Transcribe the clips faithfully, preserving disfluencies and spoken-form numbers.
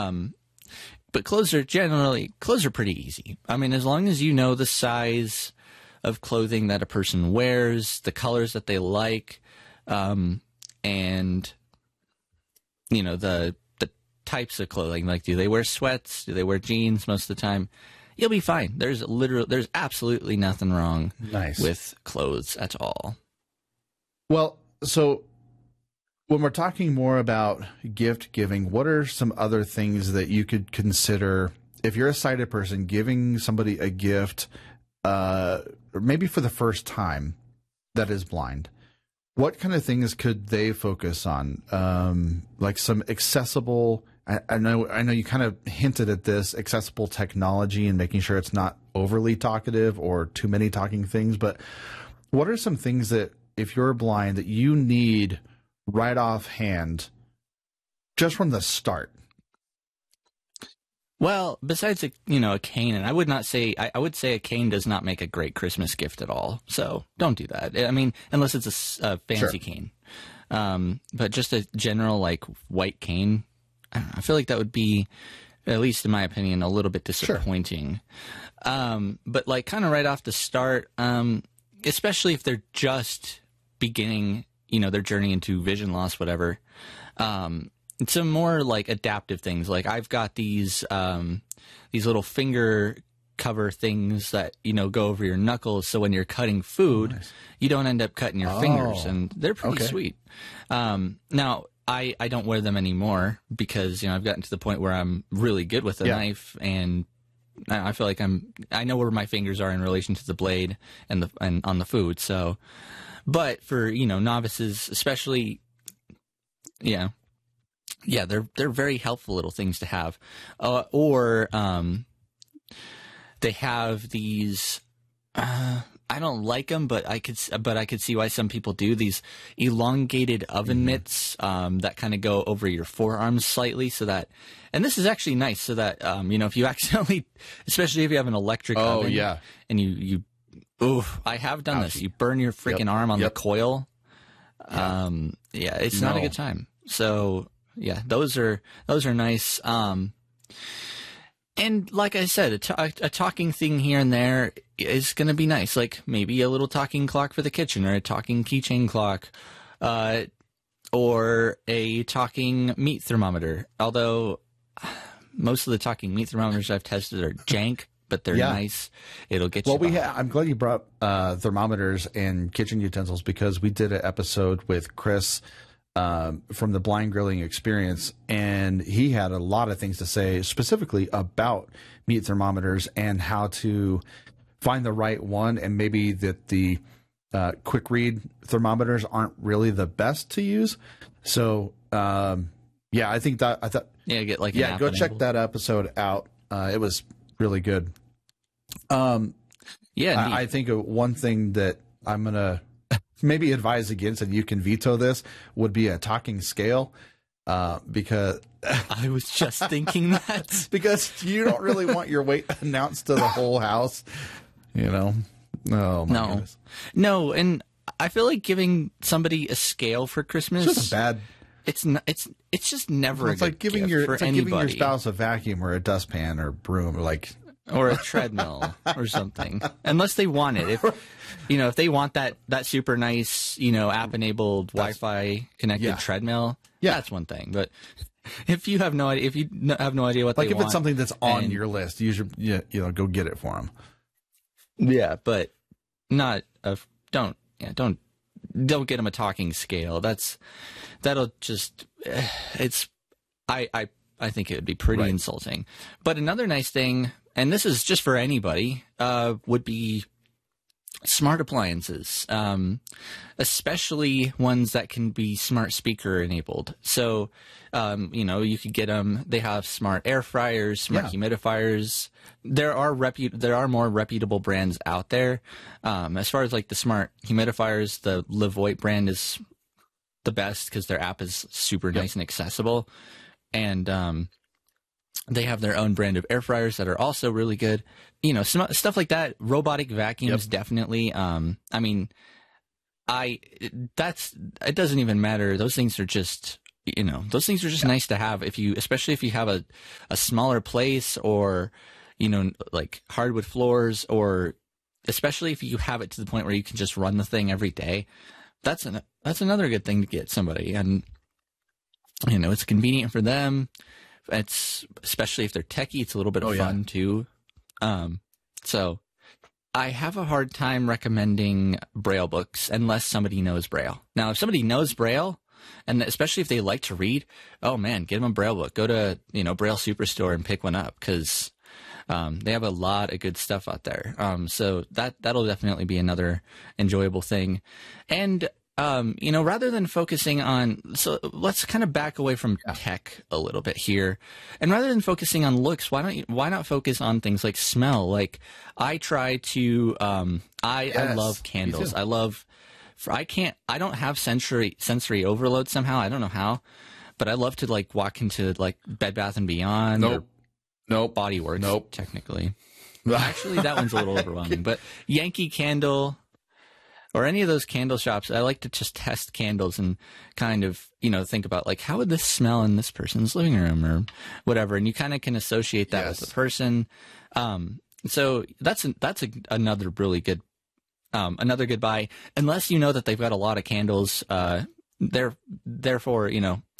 Um, but clothes are generally, clothes are pretty easy. I mean, as long as you know the size of clothing that a person wears, the colors that they like, um, and, you know, the the types of clothing. Like, do they wear sweats? Do they wear jeans most of the time? You'll be fine. There's literally, there's absolutely nothing wrong nice. with clothes at all. Well, so when we're talking more about gift giving, what are some other things that you could consider if you're a sighted person giving somebody a gift, uh, maybe for the first time, that is blind? What kind of things could they focus on? Um, like some accessible, I, I know, I know you kind of hinted at this, accessible technology and making sure it's not overly talkative or too many talking things. But what are some things that, if you're blind, that you need right offhand, just from the start? Well, besides a you know a cane, and I would not say I, I would say a cane does not make a great Christmas gift at all. So don't do that. I mean, unless it's a, a fancy Sure. cane. Um, but just a general like white cane, I, don't know, I feel like that would be, at least in my opinion, a little bit disappointing. Sure. Um, but like kind of right off the start, um, especially if they're just beginning, you know, their journey into vision loss, whatever. Um, some more like adaptive things. Like I've got these um, these little finger cover things that, you know, go over your knuckles. So when you're cutting food, nice. you don't end up cutting your oh, fingers, and they're pretty okay. sweet. Um, now I, I don't wear them anymore because, you know, I've gotten to the point where I'm really good with a yeah. knife, and I feel like I'm, I know where my fingers are in relation to the blade and the, and on the food. So, but for, you know, novices, especially, yeah, yeah, they're, they're very helpful little things to have. Uh, or, um, they have these, uh, I don't like them, but I could, but I could see why some people do, these elongated oven mm-hmm. mitts um, that kind of go over your forearms slightly, so that, and this is actually nice, so that um, you know, if you accidentally, especially if you have an electric oh, oven, yeah, and you you, oof, I have done Ouch. this. You burn your freaking yep. arm on yep. the coil. Yeah. Um, yeah, it's no. not a good time. So yeah, those are those are nice. Um, And like I said, a, t- a talking thing here and there is going to be nice. Like maybe a little talking clock for the kitchen, or a talking keychain clock, uh, or a talking meat thermometer. Although most of the talking meat thermometers I've tested are jank, but they're yeah. nice. It'll get well, you. Well, we ha- I'm glad you brought uh, thermometers and kitchen utensils, because we did an episode with Chris Um, from the Blind Grilling Experience, and he had a lot of things to say specifically about meat thermometers and how to find the right one, and maybe that the uh, quick read thermometers aren't really the best to use. So um, yeah, I think that I thought yeah, get like yeah, an go app check enabled. that episode out. Uh, it was really good. Um, yeah, I, I think one thing that I'm gonna maybe advise against, and you can veto this, would be a talking scale, uh, because I was just thinking that because you don't really want your weight announced to the whole house, you know. Oh my no, goodness. no, and I feel like giving somebody a scale for Christmas. It's just bad. It's not. It's it's just never. Well, it's a like good giving gift your for it's like anybody. giving your spouse a vacuum or a dustpan or broom, or like or a treadmill or something, unless they want it. If you know, if they want that that super nice, you know, app enabled Wi-Fi connected yeah. treadmill, yeah, that's one thing. But if you have no idea, if you no, have no idea what like they if want, it's something that's on and, your list, you should you, you know go get it for them. Yeah, but not a don't yeah don't don't get them a talking scale. That's that'll just it's I I I think it would be pretty right. insulting. But another nice thing, and this is just for anybody, uh, would be smart appliances, um, especially ones that can be smart speaker enabled. So, um, you know, you could get them. They have smart air fryers, smart yeah. humidifiers. There are repu- There are more reputable brands out there. Um, as far as like the smart humidifiers, the Levoit brand is the best because their app is super yep. nice and accessible. And um, they have their own brand of air fryers that are also really good. You know, some, stuff like that. Robotic vacuums, yep. definitely. Um, I mean, I that's it doesn't even matter. Those things are just you know, those things are just nice to have if you, especially if you have a, a smaller place or, you know, like hardwood floors, or especially if you have it to the point where you can just run the thing every day. That's an, that's another good thing to get somebody. And, you know, it's convenient for them. It's, especially if they're techie, it's a little bit of Oh, fun yeah. too. Um, so I have a hard time recommending Braille books unless somebody knows Braille. Now, if somebody knows Braille, and especially if they like to read, oh man, get them a Braille book. Go to, you know, Braille Superstore and pick one up, because um, they have a lot of good stuff out there. Um, so that, that'll definitely be another enjoyable thing. And, um, you know, rather than focusing on, so let's kind of back away from Yeah. tech a little bit here. And rather than focusing on looks, why don't you, why not focus on things like smell? Like I try to, um, I, I Yes, love me candles. too. I love, for, I can't, I don't have sensory, sensory overload somehow. I don't know how, but I love to like walk into like Bed Bath and Beyond or Nope. Nope. Body Works, Nope. technically. Actually, that one's a little overwhelming. But Yankee Candle or any of those candle shops, I like to just test candles and kind of, you know, think about like, how would this smell in this person's living room or whatever. And you kind of can associate that Yes. with the person. Um, so that's a, that's a, another really good, um, another good buy. Unless you know that they've got a lot of candles, uh, there, therefore, you know,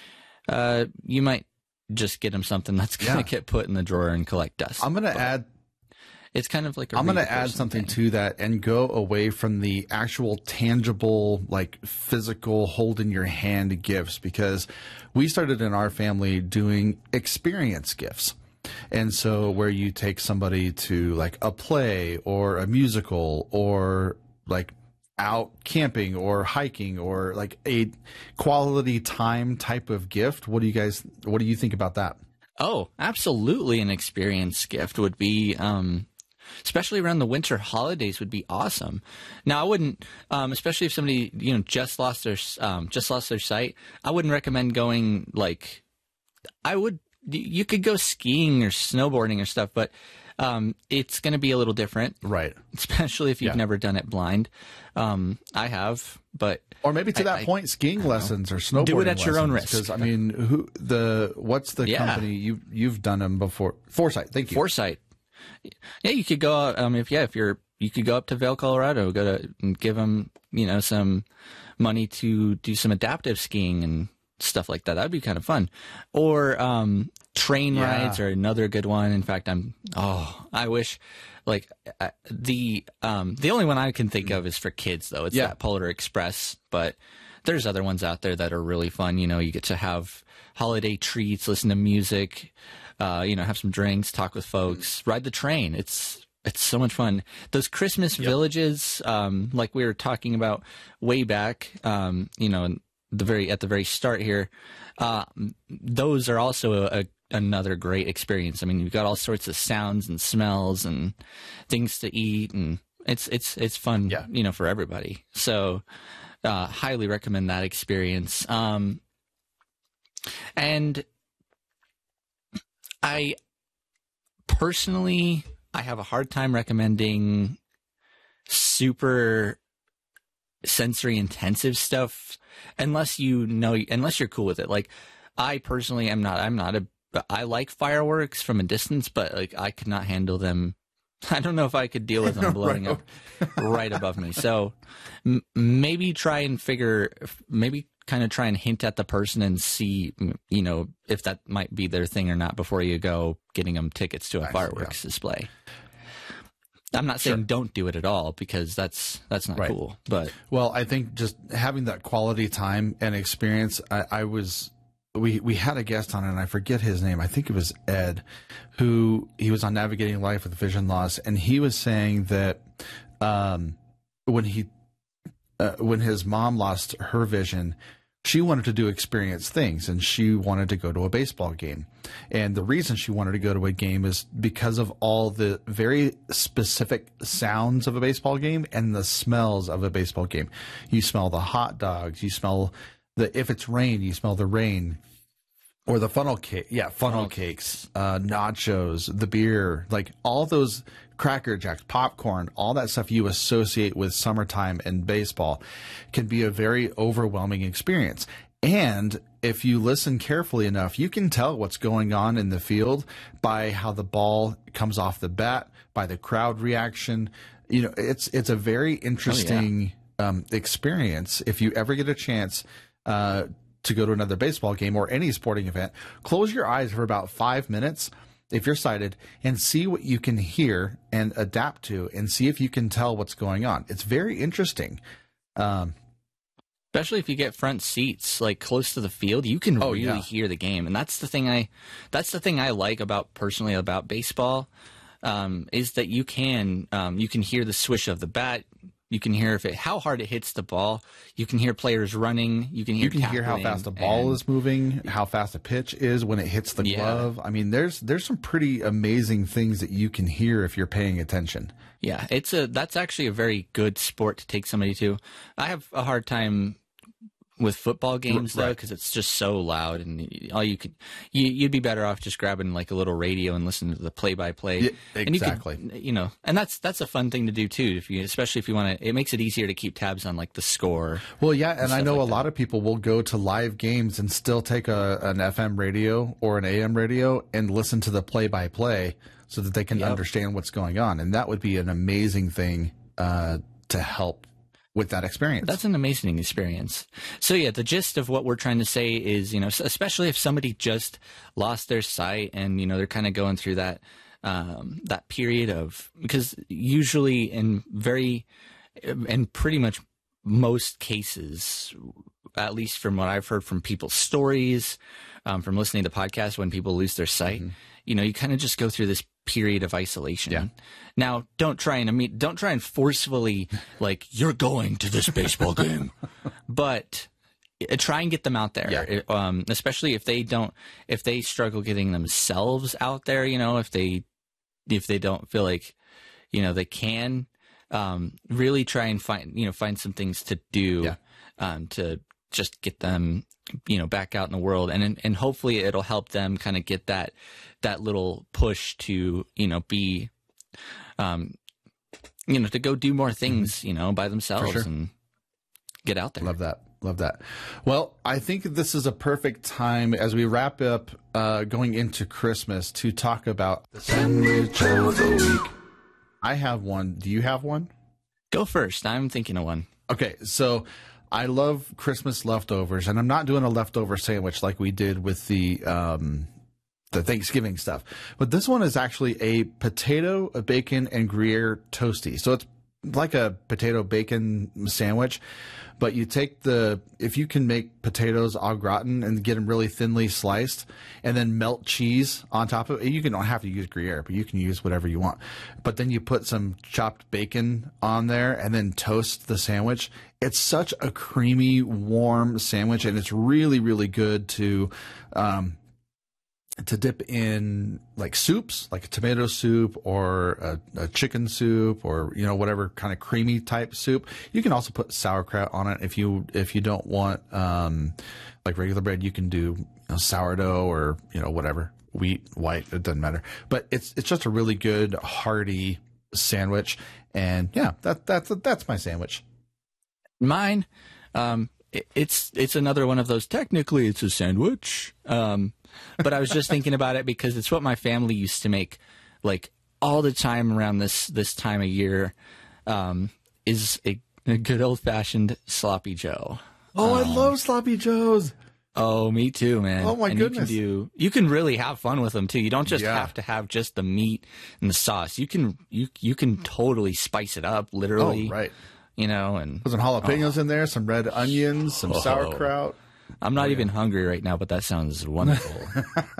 uh, you might just get them something that's going to Yeah. get put in the drawer and collect dust. I'm going to But add it's kind of like a I'm going real to add person something thing. to that and go away from the actual tangible, like physical, hold in your hand gifts, because we started in our family doing experience gifts. And so where you take somebody to like a play or a musical or like out camping or hiking or like a quality time type of gift. What do you guys, what do you think about that? Oh, absolutely. An experience gift would be, um, especially around the winter holidays, would be awesome. Now, I wouldn't, um, especially if somebody, you know, just lost their, um, just lost their sight. I wouldn't recommend going like, I would, you could go skiing or snowboarding or stuff, but, um, it's going to be a little different, Right. especially if you've Yeah. never done it blind. Um, I have, but Or maybe to I- that I- point, skiing lessons or snowboarding. Do it at your own risk. Because I mean, who the what's the Yeah. company you you've done them before? Foresight. Thank you. Foresight. Yeah, you could go out. Um, if yeah, if you're, you could go up to Vail, Colorado, go to and give them, you know, some money to do some adaptive skiing and stuff like that. That'd be kind of fun. Or um, train Yeah. rides are another good one. In fact, I'm oh, I wish like uh, the um the only one I can think of is for kids though. It's Yeah. that Polar Express, but there's other ones out there that are really fun. You know, you get to have holiday treats, listen to music, uh, you know, have some drinks, talk with folks, ride the train. It's it's so much fun. Those Christmas villages, um, like we were talking about way back, um, you know, in the very at the very start here, uh, those are also a, a another great experience. I mean, you've got all sorts of sounds and smells and things to eat, and it's it's it's fun, Yeah. you know, for everybody. So, uh, highly recommend that experience. Um, and I personally, I have a hard time recommending super sensory intensive stuff unless you know, unless you're cool with it. Like, I personally am not. I'm not a. I like fireworks from a distance, but like I could not handle them. I don't know if I could deal with them blowing up right above me. So m- maybe try and figure, maybe kind of try and hint at the person and see, you know, if that might be their thing or not before you go getting them tickets to a I see, fireworks display. I'm not saying Sure. don't do it at all, because that's that's not Right. cool. But Well, I think just having that quality time and experience. I, I was we we had a guest on, and I forget his name. I think it was Ed, who he was on Navigating Life with Vision Loss, and he was saying that um, when he uh, when his mom lost her vision, she wanted to do experience things, and she wanted to go to a baseball game. And the reason she wanted to go to a game is because of all the very specific sounds of a baseball game and the smells of a baseball game. You smell the hot dogs, you smell the, if it's rain, you smell the rain. Or the funnel cake, yeah, funnel, Funnel cakes, uh, nachos, the beer, like all those Cracker Jacks, popcorn, all that stuff you associate with summertime and baseball can be a very overwhelming experience. And if you listen carefully enough, you can tell what's going on in the field by how the ball comes off the bat, by the crowd reaction. You know, it's it's a very interesting oh, yeah. um, experience. If you ever get a chance uh, to go to another baseball game or any sporting event, close your eyes for about five minutes if you're sighted and see what you can hear and adapt to, and see if you can tell what's going on. It's very interesting. Um, Especially if you get front seats like close to the field, you can oh, really yeah. hear the game, and that's the thing I, that's the thing I like about personally about baseball, um, is that you can um, you can hear the swish of the bat, you can hear if it how hard it hits the ball, you can hear players running, you can hear you can hear how fast the ball and, is moving, how fast a pitch is when it hits the yeah. glove. I mean, there's there's some pretty amazing things that you can hear if you're paying attention. Yeah, it's a that's actually a very good sport to take somebody to. I have a hard time with football games though, because right. it's just so loud, and all you could you, you'd be better off just grabbing like a little radio and listening to the play-by-play. Yeah, exactly. And you, could, you know, and that's that's a fun thing to do too. If you, especially if you want to, it makes it easier to keep tabs on like the score. Well, yeah, and, and I know like a that. lot of people will go to live games and still take a an F M radio or an A M radio and listen to the play-by-play so that they can yep. understand what's going on, and that would be an amazing thing uh, to help with that experience. That's an amazing experience. So yeah, the gist of what we're trying to say is, you know, especially if somebody just lost their sight and, you know, they're kind of going through that, um, that period of, because usually in very, in pretty much most cases, at least from what I've heard from people's stories, um, from listening to podcasts, when people lose their sight, mm-hmm. you know, you kind of just go through this period of isolation. Yeah. Now, don't try and I mean, don't try and forcefully like you're going to this baseball game, but uh, try and get them out there. Yeah. Um, especially if they don't, if they struggle getting themselves out there. You know, if they, if they don't feel like, you know, they can, um, really try and find, you know, find some things to do, yeah. um, to just get them, you know, back out in the world, and and hopefully it'll help them kind of get that that little push to, you know, be, um, you know, to go do more things, mm-hmm. you know, by themselves sure. and get out there. Love that. Love that. Well, I think this is a perfect time as we wrap up uh, going into Christmas to talk about the sandwich of the week. I have one. Do you have one? Go first. I'm thinking of one. Okay, so I love Christmas leftovers, and I'm not doing a leftover sandwich like we did with the um, the Thanksgiving stuff. But this one is actually a potato, a bacon, and Gruyere toasty. So it's like a potato bacon sandwich, but you take the, if you can make potatoes au gratin and get them really thinly sliced and then melt cheese on top of it. You can, don't have to use Gruyere, but you can use whatever you want. But then you put some chopped bacon on there and then toast the sandwich. It's such a creamy, warm sandwich, and it's really, really good to, um, to dip in like soups, like a tomato soup or a, a chicken soup, or, you know, whatever kind of creamy type soup. You can also put sauerkraut on it if you if you don't want um, like regular bread. You can do, you know, sourdough or, you know, whatever, wheat, white, it doesn't matter. But it's it's just a really good hearty sandwich, and yeah, that that's that's my sandwich. Mine, um, it, it's it's another one of those. Technically, it's a sandwich. Um, but I was just thinking about it because it's what my family used to make, like all the time around this this time of year, um, is a, a good old fashioned sloppy Joe. Oh, um, I love sloppy Joes. Oh, me too, man. Oh my and goodness! You can, do, you can really have fun with them too. You don't just yeah. have to have just the meat and the sauce. You can you you can totally spice it up, literally. Oh, right. You know, and put some jalapenos oh. in there, some red onions, some oh. sauerkraut. I'm not oh, yeah. even hungry right now, but that sounds wonderful.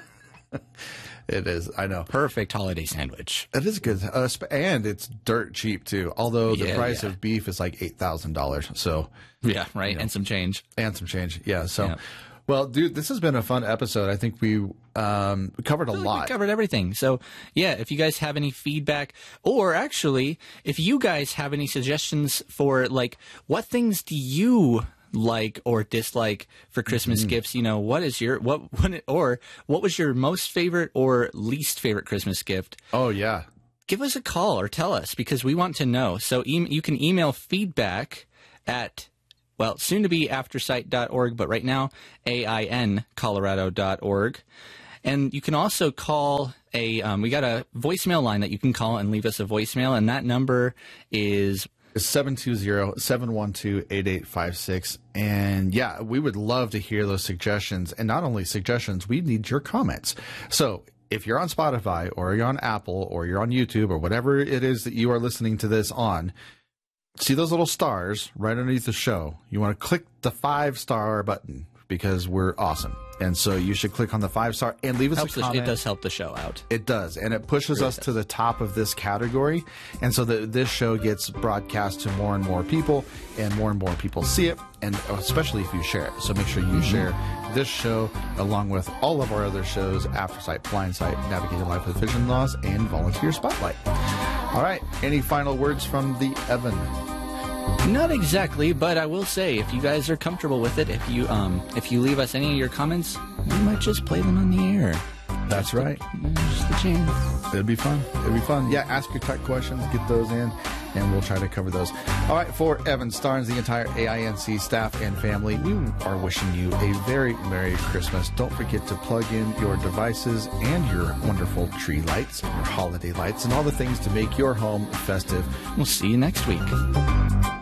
It is. I know. Perfect holiday sandwich. It is good. Uh, and it's dirt cheap, too. Although the yeah, price yeah. of beef is like eight thousand dollars. So, yeah, right. You know, and some change. And some change. Yeah. So, yeah. Well, dude, this has been a fun episode. I think we um, covered a like lot. We covered everything. So, yeah, if you guys have any feedback, or actually, if you guys have any suggestions for, like, what things do you like or dislike for Christmas mm-hmm. gifts, you know, what is your, what, what, or what was your most favorite or least favorite Christmas gift? Oh, yeah. Give us a call or tell us, because we want to know. So, e- you can email feedback at well, soon to be aftersight dot org, but right now, A I N colorado dot org. And you can also call a, um, we got a voicemail line that you can call and leave us a voicemail, and that number is seven two zero, seven one two, eight eight five six. And yeah, we would love to hear those suggestions. And not only suggestions, we need your comments. So if you're on Spotify or you're on Apple or you're on YouTube or whatever it is that you are listening to this on, see those little stars right underneath the show. You want to click the five star button because we're awesome. And so you should click on the five star and leave us helps a comment. The, it does help the show out. It does. And it pushes really us does. to the top of this category. And so that this show gets broadcast to more and more people, and more and more people see it, and especially if you share it. So make sure you mm-hmm. share this show along with all of our other shows, Aftersight, Blindsight, Navigating Life with Vision Loss, and Volunteer Spotlight. All right. Any final words from the Evan? Not exactly, but I will say, if you guys are comfortable with it, if you um, if you leave us any of your comments, we might just play them on the air. That's right. Just the chance. It'd be fun. It'd be fun. Yeah, ask your tech questions, get those in, and we'll try to cover those. All right, for Evan Starnes, the entire A I N C staff and family, we are wishing you a very Merry Christmas. Don't forget to plug in your devices and your wonderful tree lights, your holiday lights, and all the things to make your home festive. We'll see you next week.